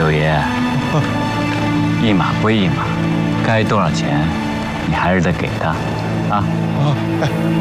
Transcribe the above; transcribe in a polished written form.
九爷，一码归一码，该多少钱，你还是得给他，啊。 哎，